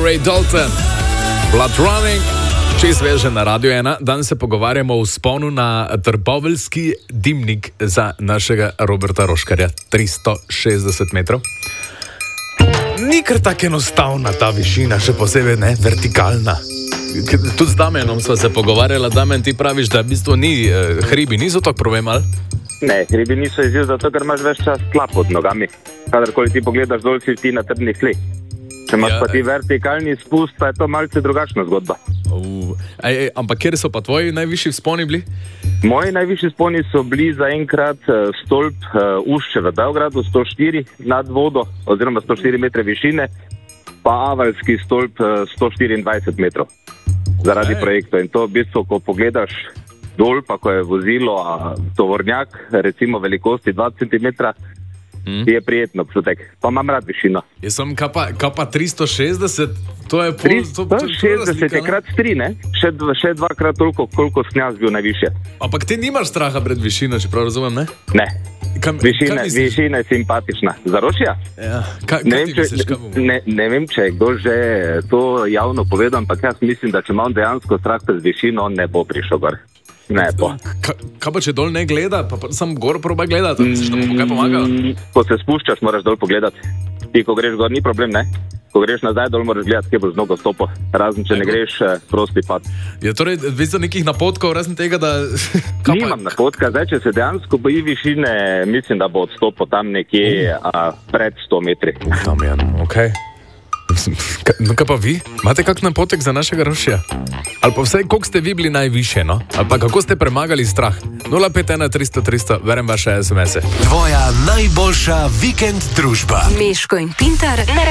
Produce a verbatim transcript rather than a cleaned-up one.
Ray Dalton, Blood Running, če sveže na Radio ena. Danes se pogovarjamo o vzponu na trboveljski dimnik za našega Roberta Roškarja, tristo šestdeset metrov. Ni kar tako enostavna ta višina, še posebej ne, vertikalna. Tudi z Damjanom sva se pogovarjala, Damjan, ti praviš, da v bistvu ni, eh, hribi niso tako problem, ali? Ne, hribi niso izziv, zato ker imaš več čas tla pod nogami. Kadarkoli ti pogledaš dol, si ti na trdnih tleh. Če imaš Ja, pa ti ej. vertikalni spust, pa je to malce drugačna zgodba. Uh, ej, ej, ampak kjer so pa tvoji najvišji vzponi bili? Moji najvišji sponi so bili zaenkrat eh, stolp uh, Ušče v Beogradu, sto štiri nad vodo, oziroma sto štiri metre višine, pa Avalski stolp uh, sto štiriindvajset metrov zaradi Okej. projekta. In to v bistvu, ko pogledaš dol, pa ko je vozilo a, tovornjak, recimo velikosti dva centimetra, Mm. je prijetno občutek. Pa imam rad višino. Jaz sem kapa, kapa tristo šestdeset, to je pol... tristo šestdeset je krat tri, ne? Še, dva, še dvakrat toliko, koliko snjaz bil najviše. Ampak ti nimaš straha pred višino, če prav razumem, ne? Ne. Kam, Višina, kaj misliš? višina je simpatična. Za Rošija? Ja, kaj, Ne kaj vem, ti če, misliš, kaj bomo? ne, ne vem, če je kdo že to javno povedal, ampak jaz mislim, da če imam dejansko strah pred višino, on ne bo prišel gor. Ne bo. Ka, kaj pa če dol ne gleda, pa, pa sam gor proba gledati, misliš, da bo kaj pomagalo? Mm, Ko se spuščaš, moraš dol pogledati. Ti, ko greš gor, ni problem, ne? Ko greš nazaj dol, moraš gledati, kje boš z nogo stopil. Razen, če ne greš, eh, prosti pad. Je torej, veš, nekih napotkov, razen tega, da... Kaj pa- Nimam napotka, zdaj, če se dejansko boji višine, mislim, da bo odstopil tam nekje a, pred sto metri. Damjan, okej. Ka- No, kaj pa vi? Imate kak napotek za našega Rošija? Ali pa vsaj, koliko ste vi bili najviše, no? Ali pa kako ste premagali strah? nula pet ena tristo tristo, verjem vaše es em ese. Tvoja najboljša vikend družba. Miško in Pintar na